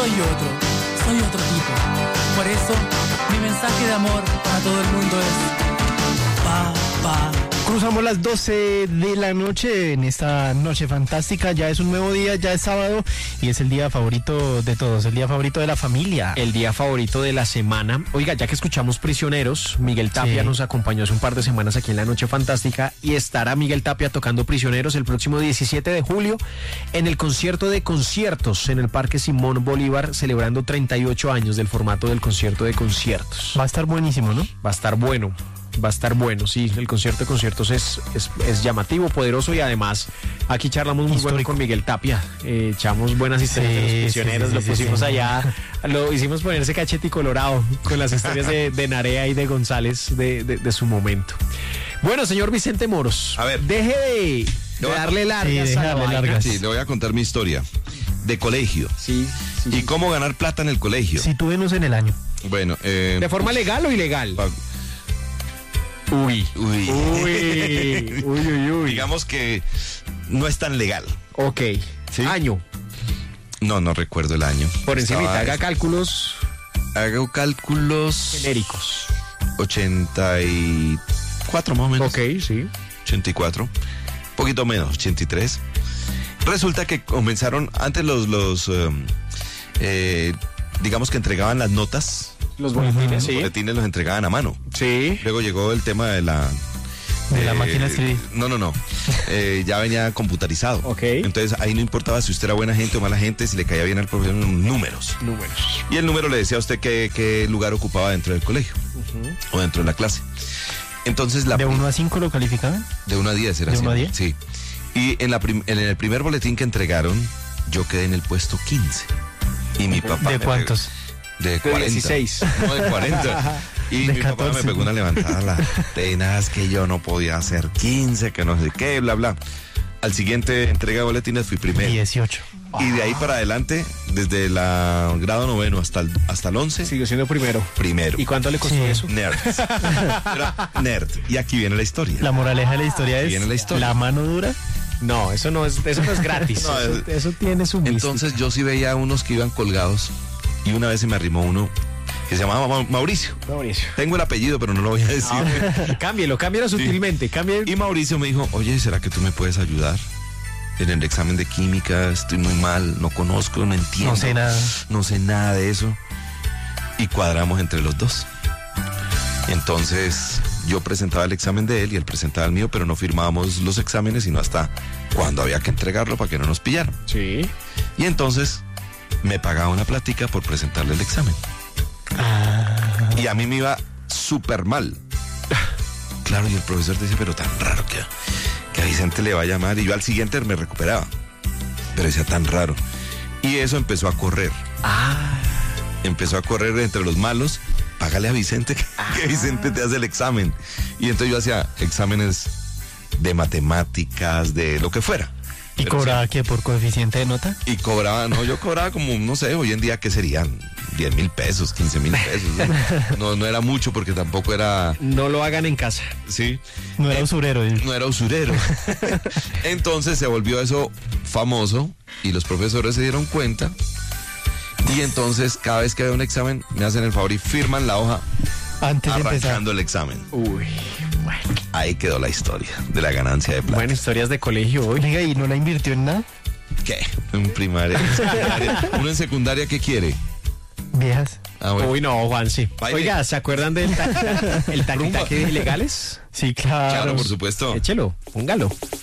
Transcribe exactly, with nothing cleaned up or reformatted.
soy otro, soy otro tipo. Por eso, mi mensaje de amor para todo el mundo es pa, pa. Cruzamos las doce de la noche en esta noche fantástica. Ya es un nuevo día, ya es sábado y es el día favorito de todos, el día favorito de la familia. El día favorito de la semana. Oiga, ya que escuchamos Prisioneros, Miguel Tapia Sí. nos acompañó hace un par de semanas aquí en la Noche Fantástica y estará Miguel Tapia tocando Prisioneros el próximo diecisiete de julio en el concierto de conciertos en el Parque Simón Bolívar, celebrando treinta y ocho años del formato del concierto de conciertos. Va a estar buenísimo, ¿no? Va a estar bueno. Va a estar bueno, sí, el concierto de conciertos es, es, es llamativo, poderoso y además aquí charlamos muy Histórico. bueno con Miguel Tapia, eh, echamos buenas historias Sí, de los sí, prisioneros, sí, lo sí, pusimos sí. allá, lo hicimos ponerse cachete y colorado con las historias de, de Narea y de González de, de, de su momento. Bueno, señor Vicente Moros, A ver. deje de, de voy a- darle largas Sí, deje a de la darle vaina. largas. Sí, le voy a contar mi historia de colegio Sí, sí, y sí. cómo ganar plata en el colegio. Sitúenos en el año. Bueno, eh, ¿De forma legal o ilegal? pa- Uy. uy. Uy, uy, uy, uy. Digamos que no es tan legal. Ok, ¿Sí? año, No, no recuerdo el año. por encima, Estaba- haga cálculos Hago cálculos. genéricos. ochenta y cuatro más o menos. Ok, sí. ochenta y cuatro. Un poquito menos, ochenta y tres. Resulta que comenzaron, antes los, los um, eh, digamos que entregaban las notas. Los boletines, Los sí. boletines los entregaban a mano. Sí. Luego llegó el tema de la... De la eh, máquina de escribir. No, no, no. Eh, ya venía computarizado. Ok. Entonces ahí no importaba si usted era buena gente o mala gente, si le caía bien al profesor, números. Números. Y el número le decía a usted qué, qué lugar ocupaba dentro del colegio o dentro de la clase. Entonces la ¿De pri- uno a cinco lo calificaban? de uno a diez era ¿De así. uno a diez? Sí. Y en, la prim- en el primer boletín que entregaron, yo quedé en el puesto quince. Y mi papá... ¿De me cuántos? De De cuarenta. dieciséis. No, de cuarenta. Y De mi papá catorce. me pegó una levantada las penas que yo no podía hacer quince, que no sé qué, bla, bla. Al siguiente entrega de boletines fui primero. dieciocho. Y de ahí para adelante, desde la grado noveno hasta el, hasta el once, Siguió siendo primero. primero. ¿Y cuánto le costó Sí. eso? Nerd. Era nerd. Y aquí viene la historia. La moraleja de la historia es Viene la historia. mano dura. No, eso no es, eso no es gratis. No, eso, es- eso tiene su mística. Entonces yo sí veía a unos que iban colgados y una vez se me arrimó uno que se llamaba Ma- Mauricio. Mauricio. Tengo el apellido, pero no lo voy a decir. Ah, cámbielo, cámbielo sutilmente. Cámbielo. Y Mauricio me dijo, oye, ¿será que tú me puedes ayudar? En el examen de química estoy muy mal, no conozco, no entiendo. No sé nada. No sé nada de eso. Y cuadramos entre los dos. Entonces yo presentaba el examen de él y él presentaba el mío, pero no firmábamos los exámenes sino hasta cuando había que entregarlo para que no nos pillaran. Sí. Y entonces me pagaba una platica por presentarle el examen. Ah, Y a mí me iba súper mal. Claro, y el profesor decía, pero tan raro que, que a Vicente le va a llamar. Y yo al siguiente me recuperaba. Pero decía, tan raro. Y eso empezó a correr. Ah. Empezó a correr entre los malos. Págale a Vicente, que, que Vicente te hace el examen. Y entonces yo hacía exámenes de matemáticas, de lo que fuera. ¿Y Pero cobraba qué? ¿Por coeficiente de nota? Y cobraba, no, yo cobraba como, no sé, hoy en día, ¿qué serían? diez mil pesos, quince mil pesos. ¿no? No, no era mucho porque tampoco era, No lo hagan en casa. sí, No era usurero. ¿eh? no era usurero. Entonces se volvió eso famoso y los profesores se dieron cuenta. Y entonces cada vez que había un examen me hacen el favor y firman la hoja Antes de empezar. arrancando el examen. Uy, bueno. Ahí quedó la historia de la ganancia de plata. Buenas historias de colegio hoy. Oiga, ¿y no la invirtió en nada? ¿Qué? En primaria, en secundaria. Uno en secundaria, ¿qué quiere? Viejas. Ah, bueno. Uy, no, Juan, sí. Baile. Oiga, ¿se acuerdan del ta- el taqui Rumba. taqui de ilegales? Sí, claro. Claro, por supuesto. Échelo, póngalo.